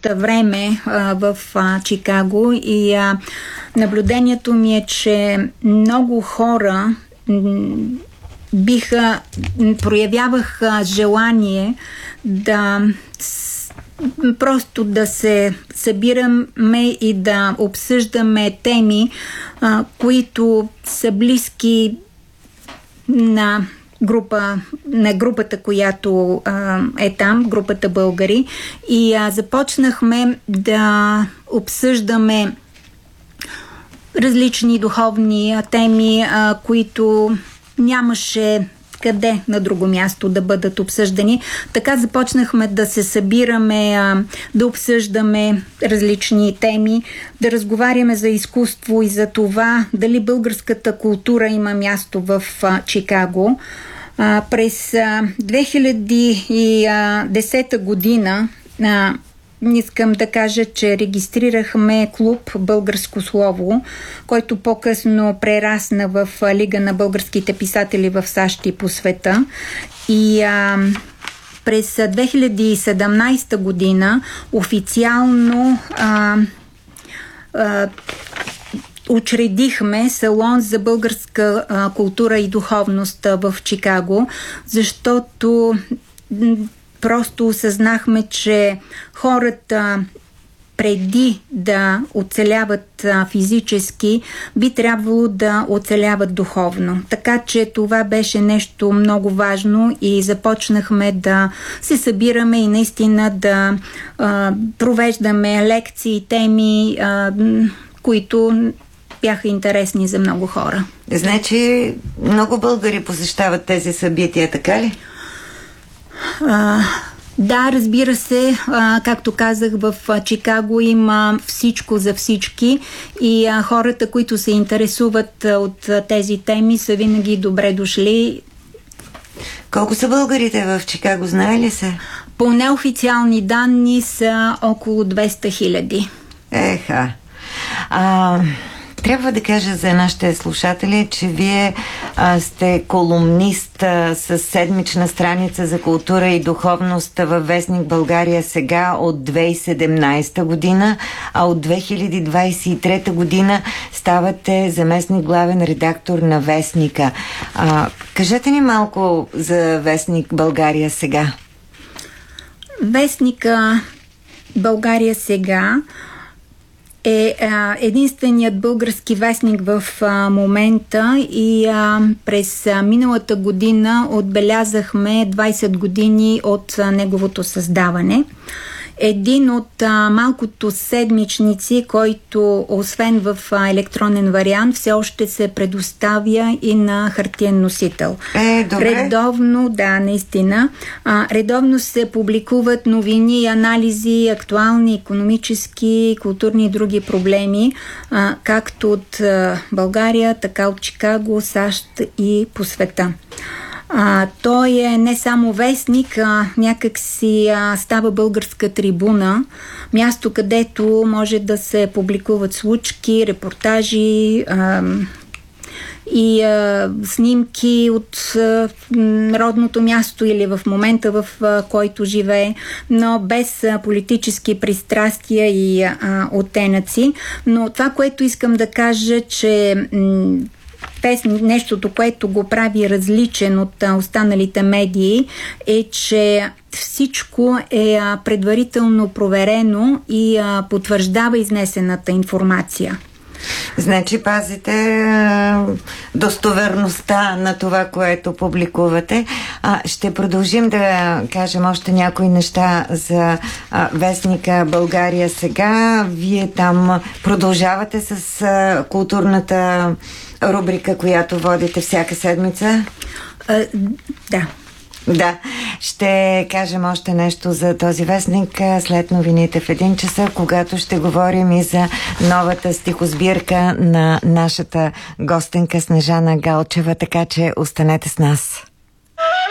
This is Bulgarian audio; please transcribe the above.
доста време в Чикаго и наблюдението ми е, че много хора проявяваха желание да просто да се събираме и да обсъждаме теми, които са близки на групата, която е там, групата българи. И започнахме да обсъждаме различни духовни теми, които нямаше къде на друго място да бъдат обсъждани. Така започнахме да се събираме, да обсъждаме различни теми, да разговаряме за изкуство и за това дали българската култура има място в Чикаго. През 2010 година искам да кажа, че регистрирахме клуб Българско слово, който по-късно прерасна в Лига на българските писатели в САЩ и по света. И през 2017 година официално учредихме салон за българска култура и духовност в Чикаго, защото просто осъзнахме, че хората преди да оцеляват физически, би трябвало да оцеляват духовно. Така че това беше нещо много важно и започнахме да се събираме и наистина да провеждаме лекции, теми, които бяха интересни за много хора. Значи много българи посещават тези събития, така ли? Да, разбира се, както казах, в Чикаго има всичко за всички и хората, които се интересуват от тези теми, са винаги добре дошли. Колко са българите в Чикаго, знае ли се? По неофициални данни са около 200 хиляди. Еха. Трябва да кажа за нашите слушатели, че вие сте колумнист с седмична страница за култура и духовност във вестник България сега от 2017 година, а от 2023 година ставате заместник главен редактор на вестника. Кажете ни малко за вестник България сега. Вестника България сега е единственият български вестник в момента и през миналата година отбелязахме 20 години от неговото създаване. Един от малкото седмичници, който освен в електронен вариант, все още се предоставя и на хартиен носител. Добре. Редовно, да, наистина. Редовно се публикуват новини и анализи, актуални, икономически, културни и други проблеми, както от България, така от Чикаго, САЩ и по света. Той е не само вестник, някак си става българска трибуна, място, където може да се публикуват случки, репортажи и снимки от родното място или в момента, в който живее, но без политически пристрастия и оттенъци. Но това, което искам да кажа, че нещото, което го прави различен от останалите медии, е, че всичко е предварително проверено и потвърждава изнесената информация. Значи пазите достоверността на това, което публикувате. Ще продължим да кажем още някои неща за вестника България сега. Вие там продължавате с културната рубрика, която водите всяка седмица? Да. Да, ще кажем още нещо за този вестник след новините в 1 часа, когато ще говорим и за новата стихосбирка на нашата гостенка Снежана Галчева, така че останете с нас.